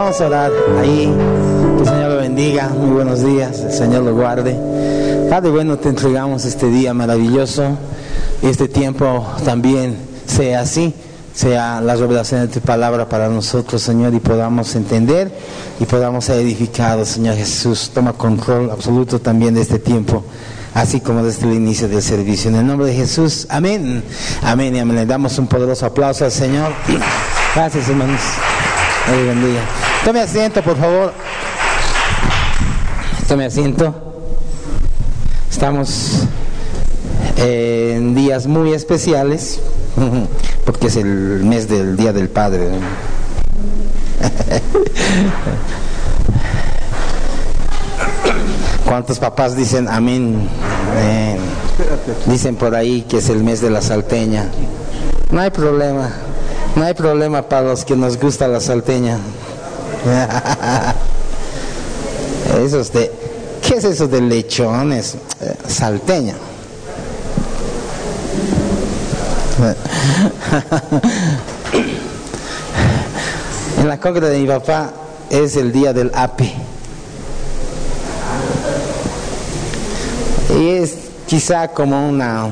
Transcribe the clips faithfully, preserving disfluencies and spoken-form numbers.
Vamos a orar ahí. Que el Señor lo bendiga. Muy buenos días. El Señor lo guarde. Padre bueno, te entregamos este día maravilloso. Este tiempo también sea así. Sea la revelación de tu palabra para nosotros, Señor, y podamos entender y podamos ser edificados, Señor Jesús. Toma control absoluto también de este tiempo, así como desde el inicio del servicio. En el nombre de Jesús, amén. Amén y amén. Le damos un poderoso aplauso al Señor. Gracias, hermanos. Dios bendiga. Tome asiento, por favor. Tome asiento. Estamos en días muy especiales, porque es el mes del Día del Padre. ¿Cuántos papás dicen amén? Amén? Dicen por ahí que es el mes de la salteña. No hay problema, no hay problema para los que nos gusta la salteña. Eso es de, ¿qué es eso de lechones? Salteña. En la congra de mi papá es el día del api, y es quizá como una,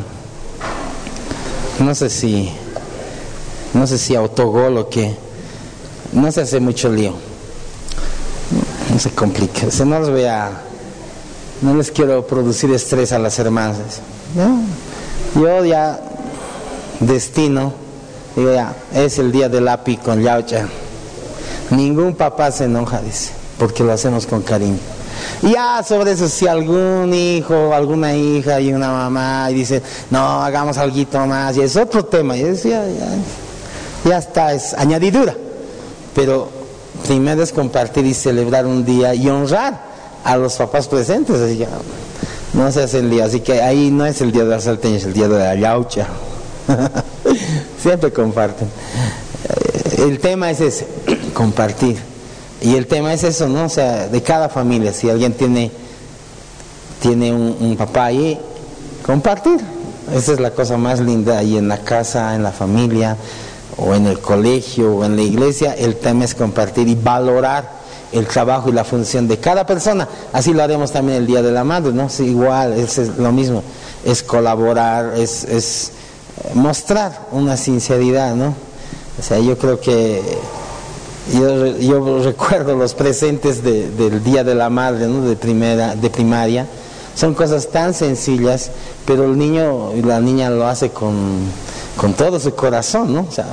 no sé si no sé si autogol o qué, no se hace mucho lío, no se complica. Se no les voy a, no les quiero producir estrés a las hermanas, no, yo ya destino, digo ya, es el día del api con yaucha. Ningún papá se enoja, dice, porque lo hacemos con cariño. Y ya sobre eso, si algún hijo, alguna hija y una mamá y dice, no, hagamos algo más, y es otro tema, y es, ya, ya, ya está, es añadidura. Pero primero es compartir y celebrar un día y honrar a los papás presentes, así que no se hace el día. Así que ahí no es el día de la salteña, es el día de la yaucha. Siempre comparten. El tema es ese, compartir. Y el tema es eso, ¿no? O sea, de cada familia, si alguien tiene tiene un, un papá ahí, compartir. Esa es la cosa más linda ahí en la casa, en la familia, o en el colegio, o en la iglesia. El tema es compartir y valorar el trabajo y la función de cada persona. Así lo haremos también el Día de la Madre, ¿no? Sí, igual, es, es lo mismo, es colaborar, es, es mostrar una sinceridad, ¿no? O sea, yo creo que yo, yo recuerdo los presentes de, del Día de la Madre, ¿no? de primera, de primaria, son cosas tan sencillas, pero el niño y la niña lo hace con, con todo su corazón, ¿no? O sea,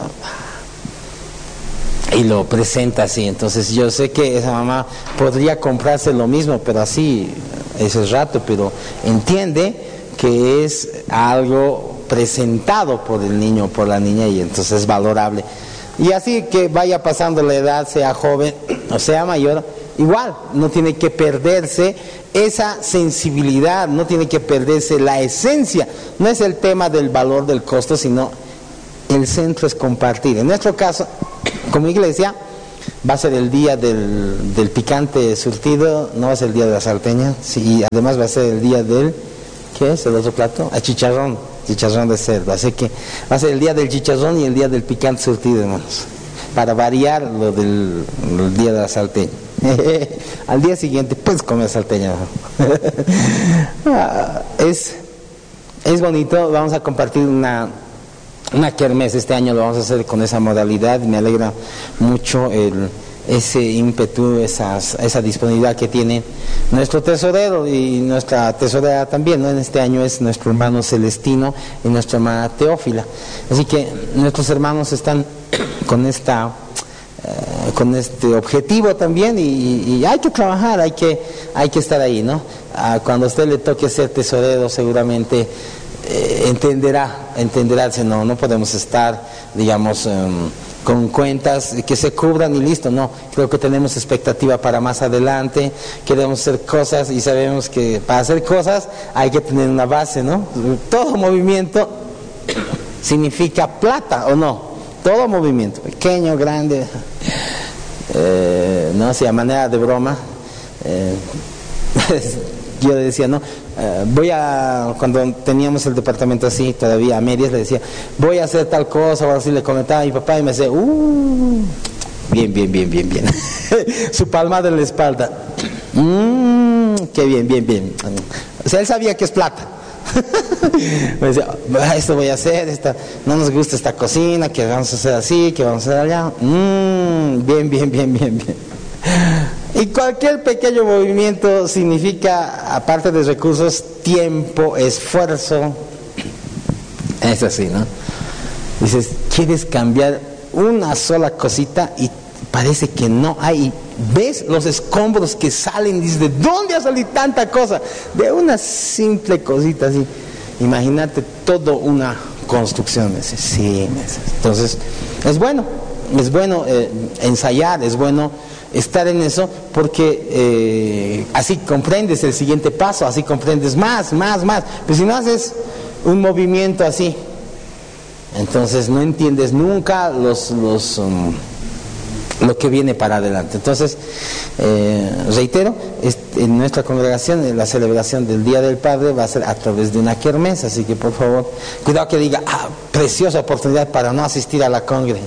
y lo presenta así. Entonces yo sé que esa mamá podría comprarse lo mismo, pero así ese rato, pero entiende que es algo presentado por el niño o por la niña, y entonces es valorable. Y así que vaya pasando la edad, sea joven o sea mayor, igual no tiene que perderse esa sensibilidad, no tiene que perderse la esencia. No es el tema del valor del costo, sino el centro es compartir. En nuestro caso, como iglesia, va a ser el día del, del picante surtido, no va a ser el día de la salteña, sí, y además va a ser el día del, ¿qué es el otro plato? El chicharrón, chicharrón de cerdo. Así que va a ser el día del chicharrón y el día del picante surtido, hermanos, para variar lo del el día de la salteña. Al día siguiente puedes comer salteña. es, es bonito. Vamos a compartir una una kermés. Este año lo vamos a hacer con esa modalidad. Me alegra mucho el ese ímpetu, esas, esa disponibilidad que tiene nuestro tesorero y nuestra tesorera también, ¿no? En este año es nuestro hermano Celestino y nuestra hermana Teófila. Así que nuestros hermanos están con esta eh, con este objetivo también, y, y hay que trabajar, hay que hay que estar ahí, ¿no? Ah, cuando a usted le toque ser tesorero, seguramente eh, entenderá, entenderá, si no, no podemos estar, digamos, um, con cuentas que se cubran y listo. No, creo que tenemos expectativa para más adelante, queremos hacer cosas y sabemos que para hacer cosas hay que tener una base, ¿no? Todo movimiento significa plata, ¿o no? Todo movimiento, pequeño, grande, eh, no sé, a manera de broma, eh, yo decía, no, eh, voy a, cuando teníamos el departamento así, todavía a medias, le decía, voy a hacer tal cosa, o así le comentaba a mi papá, y me decía, uh, bien, bien, bien, bien, bien. Su palmada en la espalda. Mmm, qué bien, bien, bien. O sea, él sabía que es plata. Me decía, esto voy a hacer, esta, no nos gusta esta cocina, que vamos a hacer así, que vamos a hacer allá. Mmm, bien, bien, bien, bien, bien. Y cualquier pequeño movimiento significa, aparte de recursos, tiempo, esfuerzo. Es así, ¿no? Dices, quieres cambiar una sola cosita y parece que no hay. Ves los escombros que salen, dices, ¿de dónde ha salido tanta cosa? De una simple cosita así. Imagínate toda una construcción. Sí, entonces es bueno, es bueno eh, ensayar, es bueno estar en eso, porque eh, así comprendes el siguiente paso, así comprendes más, más, más. Pero si no haces un movimiento así, entonces no entiendes nunca los, los um, lo que viene para adelante. Entonces, eh, reitero, en nuestra congregación la celebración del Día del Padre va a ser a través de una kermés, así que por favor, cuidado que diga, ah, preciosa oportunidad para no asistir a la congre.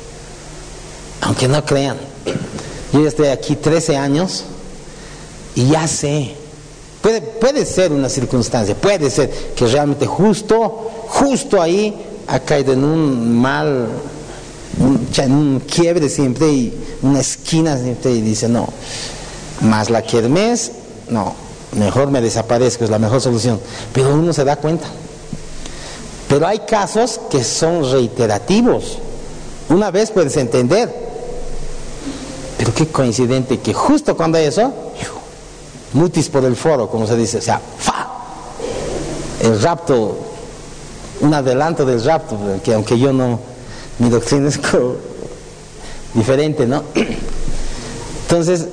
Aunque no crean, yo ya estoy aquí trece años y ya sé, puede, puede ser una circunstancia, puede ser que realmente justo, justo ahí ha caído en un mal, un, en un quiebre siempre, y una esquina siempre, y dice no, más la kermés, no, mejor me desaparezco, es la mejor solución. Pero uno se da cuenta. Pero hay casos que son reiterativos. Una vez puedes entender, pero qué coincidente que justo cuando hay eso, mutis por el foro, como se dice, o sea, ¡fa! El rapto, un adelanto del rapto, que aunque yo no, mi doctrina es como diferente, ¿no? Entonces,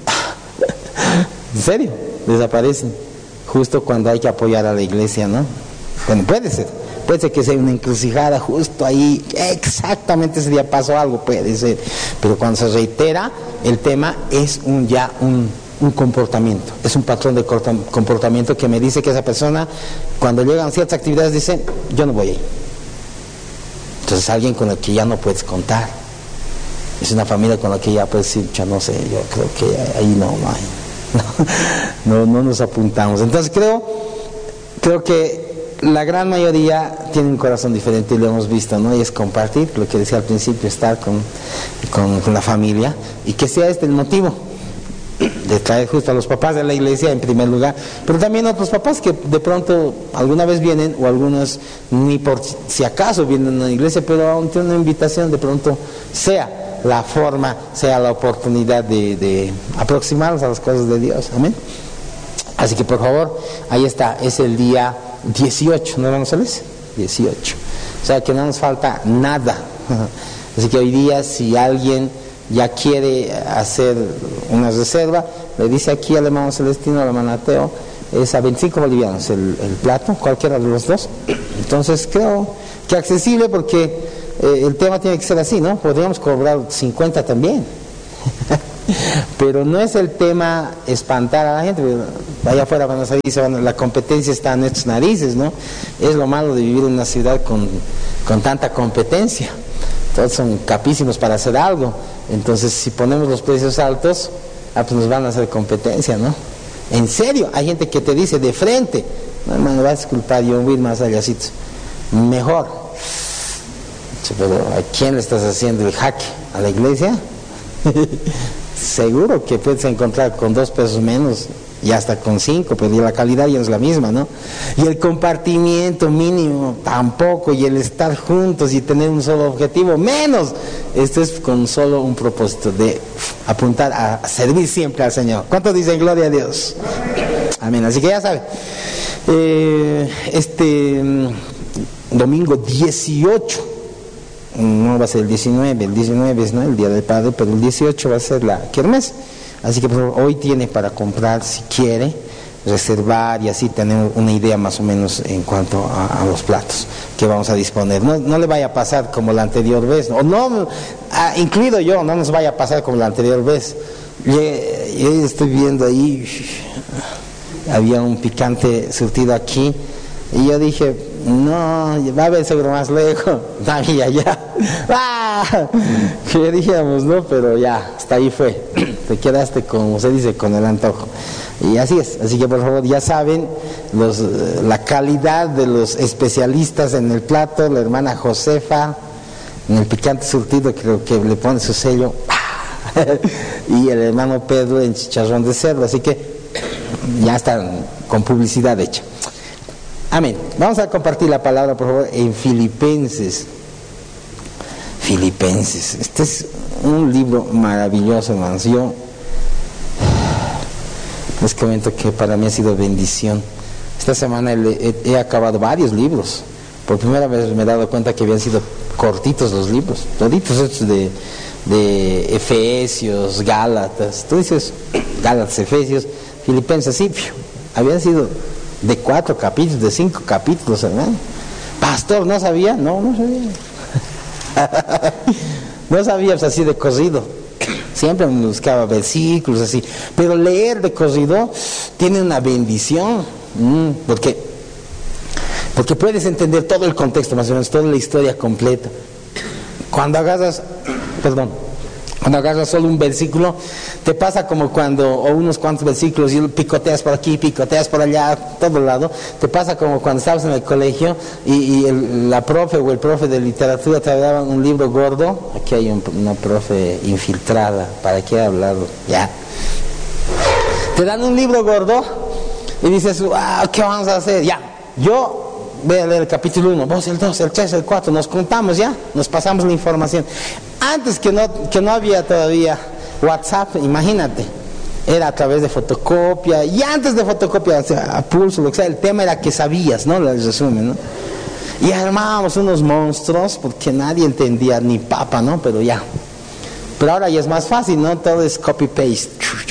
en serio, desaparecen justo cuando hay que apoyar a la iglesia, ¿no? Bueno, puede ser, puede ser que sea una encrucijada justo ahí, exactamente ese día pasó algo, puede ser, pero cuando se reitera el tema es un ya un, un comportamiento, es un patrón de comportamiento que me dice que esa persona, cuando llegan ciertas actividades, dice, yo no voy ahí. Entonces alguien con el que ya no puedes contar, es una familia con la que ya puedes decir, ya no sé, yo creo que ahí no, no hay. No, no, no nos apuntamos. Entonces creo, creo que la gran mayoría tiene un corazón diferente y lo hemos visto, ¿no? Y es compartir, lo que decía al principio, estar con, con, con la familia, y que sea este el motivo de traer justo a los papás de la iglesia en primer lugar, pero también a otros papás que de pronto alguna vez vienen, o algunos ni por si acaso vienen a la iglesia, pero aún tienen una invitación, de pronto sea la forma, sea la oportunidad de, de aproximarnos a las cosas de Dios. Amén. Así que por favor, ahí está, es el día dieciocho, ¿no vamos a ver? dieciocho. O sea que no nos falta nada. Así que hoy día, si alguien ya quiere hacer una reserva, le dice aquí al hermano Celestino, al hermano Ateo, es a veinticinco bolivianos el, el plato, cualquiera de los dos. Entonces creo que accesible, porque eh, el tema tiene que ser así, ¿no? Podríamos cobrar cincuenta también. Pero no es el tema espantar a la gente. Allá afuera cuando se dice, bueno, la competencia está en nuestras narices, ¿no? Es lo malo de vivir en una ciudad con, con tanta competencia. Todos son capísimos para hacer algo. Entonces, si ponemos los precios altos, ah, pues nos van a hacer competencia, ¿no? En serio, hay gente que te dice de frente, no, hermano, vas a disculpar, yo voy a ir más allácito. Mejor. Pero ¿a quién le estás haciendo el jaque? ¿A la iglesia? Seguro que puedes encontrar con dos pesos menos y hasta con cinco, pero la calidad ya es la misma, ¿no? Y el compartimiento mínimo tampoco, y el estar juntos y tener un solo objetivo menos. Esto es con solo un propósito de apuntar a servir siempre al Señor. ¿Cuántos dicen gloria a Dios? Amén. Así que ya saben, eh, este um, domingo dieciocho, no va a ser el diecinueve, el diecinueve es, ¿no?, el Día del Padre, pero el dieciocho va a ser la kermés. Así que por favor, hoy tiene para comprar, si quiere, reservar, y así tener una idea más o menos en cuanto a, a los platos que vamos a disponer. No, no le vaya a pasar como la anterior vez, o no, ah, incluido yo, no nos vaya a pasar como la anterior vez. Yo, yo estoy viendo ahí, había un picante surtido aquí, y yo dije, no, va a haber seguro más lejos, todavía ya, ¡ah! Queríamos, ¿no? Pero ya, hasta ahí fue, te quedaste, como se dice, con el antojo. Y así es, así que por favor ya saben los, la calidad de los especialistas en el plato, la hermana Josefa en el picante surtido, creo que le pone su sello, y el hermano Pedro en chicharrón de cerdo, así que ya están con publicidad hecha. Amén. Vamos a compartir la palabra, por favor, en Filipenses. Filipenses, este es un libro maravilloso, hermanos. Yo les comento que para mí ha sido bendición. Esta semana he, he, he acabado varios libros. Por primera vez me he dado cuenta que habían sido cortitos los libros, toditos estos de, de Efesios, Gálatas, tú dices Gálatas, Efesios, Filipenses, sí, piu, habían sido de cuatro capítulos, de cinco capítulos, hermano. Pastor, ¿no sabía? No, no sabía. No sabía, pues, así de corrido. Siempre me buscaba versículos así, pero leer de corrido tiene una bendición, mm, porque porque puedes entender todo el contexto, más o menos toda la historia completa. Cuando agarras, perdón, cuando agarras solo un versículo, te pasa como cuando, o unos cuantos versículos, y picoteas por aquí, picoteas por allá, todo lado, te pasa como cuando estabas en el colegio y, y el, la profe o el profe de literatura te daban un libro gordo. Aquí hay un, una profe infiltrada, ¿para qué hablarlo? Ya. Te dan un libro gordo y dices, ah, ¿qué vamos a hacer? Ya, yo voy a leer el capítulo uno, vos el dos, el tres, el cuatro, nos contamos ya, nos pasamos la información. Antes que no, que no había todavía WhatsApp, imagínate, era a través de fotocopia, y antes de fotocopia, o sea, a pulso, lo que sea, el tema era que sabías, ¿no? El resumen, ¿no? Y armábamos unos monstruos, porque nadie entendía ni papa, ¿no? Pero ya. Pero ahora ya es más fácil, ¿no? Todo es copy-paste.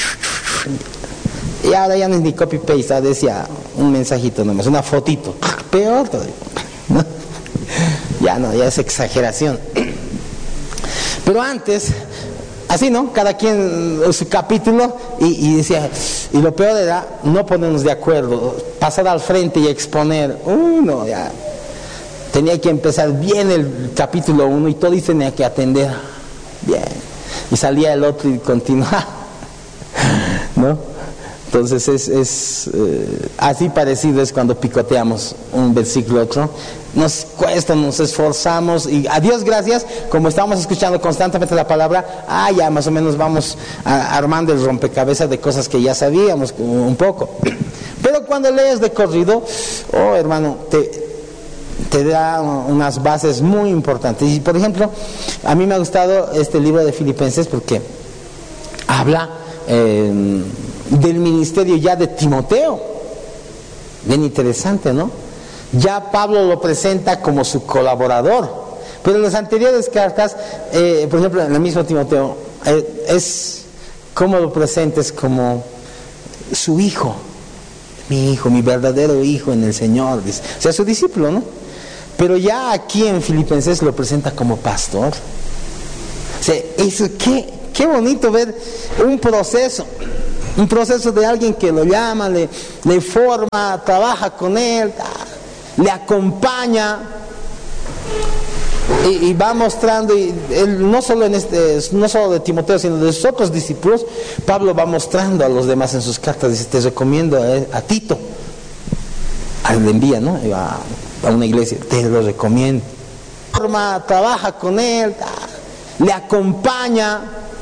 Y ahora ya no es ni copy-paste, ahora decía un mensajito nomás, una fotito. Peor todavía, ¿no? Ya no, ya es exageración. Pero antes, así, ¿no? Cada quien su capítulo, y, y decía, y lo peor era no ponernos de acuerdo, pasar al frente y exponer. Uy, no, ya. Tenía que empezar bien el capítulo uno y todo y tenía que atender. Bien. Y salía el otro y continuaba, ¿no? Entonces es, es eh, así parecido es cuando picoteamos un versículo otro. Nos cuesta, nos esforzamos y a Dios gracias, como estamos escuchando constantemente la palabra, ah, ya más o menos vamos a, armando el rompecabezas de cosas que ya sabíamos un poco. Pero cuando lees de corrido, oh hermano, te, te da unas bases muy importantes. Y por ejemplo, a mí me ha gustado este libro de Filipenses porque habla eh, del ministerio ya de Timoteo. Bien interesante, ¿no? Ya Pablo lo presenta como su colaborador, pero en las anteriores cartas, eh, por ejemplo en el mismo Timoteo, eh, es como lo presentes como su hijo, mi hijo, mi verdadero hijo en el Señor, dice. O sea, su discípulo, ¿no? Pero ya aquí en Filipenses lo presenta como pastor. O sea, eso, qué, qué bonito ver un proceso. Un proceso de alguien que lo llama, le, le forma, trabaja con él, le acompaña y, y va mostrando, y él, no solo en este, no solo de Timoteo, sino de sus otros discípulos, Pablo va mostrando a los demás en sus cartas. Dice, te recomiendo a, a Tito, a él le envía, ¿no? A, a una iglesia, te lo recomiendo. Forma, trabaja con él, le acompaña.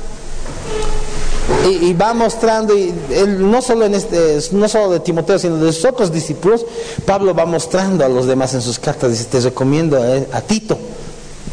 Y, y va mostrando, y él, no solo en este, no solo de Timoteo, sino de sus otros discípulos, Pablo va mostrando a los demás en sus cartas. Dice, te recomiendo a, a Tito,